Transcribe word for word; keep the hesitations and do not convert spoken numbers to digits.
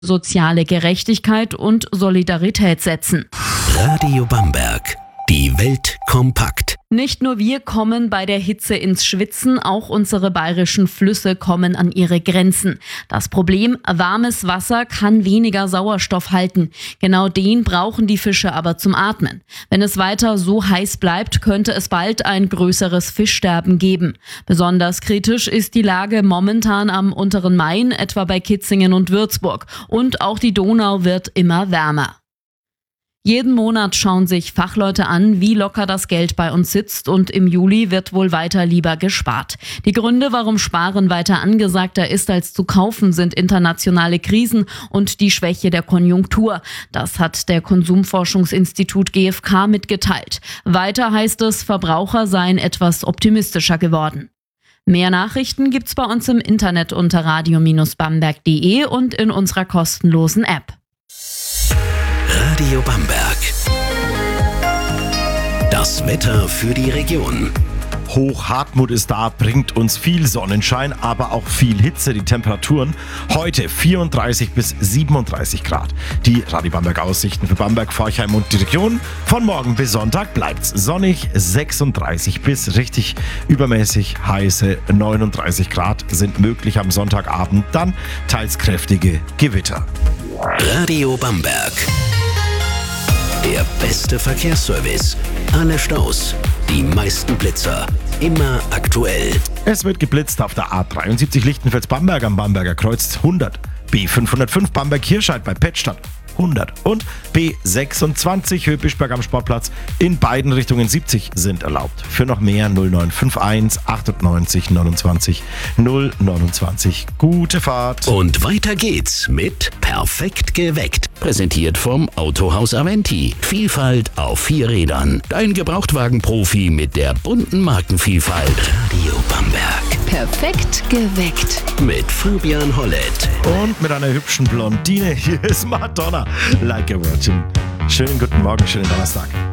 soziale Gerechtigkeit und Solidarität setzen. Radio Bamberg. Die Welt kompakt. Nicht nur wir kommen bei der Hitze ins Schwitzen, auch unsere bayerischen Flüsse kommen an ihre Grenzen. Das Problem, warmes Wasser kann weniger Sauerstoff halten. Genau den brauchen die Fische aber zum Atmen. Wenn es weiter so heiß bleibt, könnte es bald ein größeres Fischsterben geben. Besonders kritisch ist die Lage momentan am unteren Main, etwa bei Kitzingen und Würzburg. Und auch die Donau wird immer wärmer. Jeden Monat schauen sich Fachleute an, wie locker das Geld bei uns sitzt, und im Juli wird wohl weiter lieber gespart. Die Gründe, warum Sparen weiter angesagter ist als zu kaufen, sind internationale Krisen und die Schwäche der Konjunktur. Das hat der Konsumforschungsinstitut G f K mitgeteilt. Weiter heißt es, Verbraucher seien etwas optimistischer geworden. Mehr Nachrichten gibt's bei uns im Internet unter radio Bindestrich bamberg punkt de und in unserer kostenlosen App. Radio Bamberg. Das Wetter für die Region. Hochhartmut ist da, bringt uns viel Sonnenschein, aber auch viel Hitze. Die Temperaturen heute vierunddreißig bis siebenunddreißig Grad. Die Radio Bamberg Aussichten für Bamberg, Forchheim und die Region. Von morgen bis Sonntag bleibt's sonnig, sechsunddreißig bis richtig übermäßig heiße neununddreißig Grad sind möglich am Sonntagabend. Dann teils kräftige Gewitter. Radio Bamberg. Der beste Verkehrsservice. Alle Staus, die meisten Blitzer, immer aktuell. Es wird geblitzt auf der A dreiundsiebzig Lichtenfels-Bamberg am Bamberger Kreuz hundert, B fünfhundertfünf Bamberg-Hirscheid bei Pettstadt hundert und B sechsundzwanzig Höpischberg am Sportplatz in beiden Richtungen siebzig sind erlaubt. Für noch mehr null neun fünf eins achtundneunzig neunundzwanzig null neunundzwanzig. Gute Fahrt. Und weiter geht's mit Perfekt geweckt. Präsentiert vom Autohaus Aventi. Vielfalt auf vier Rädern. Dein Gebrauchtwagen-Profi mit der bunten Markenvielfalt. Radio Bamberg. Perfekt geweckt. Mit Fabian Hollett. Und mit einer hübschen Blondine. Hier ist Madonna. Like a Virgin. Schönen guten Morgen, schönen Donnerstag.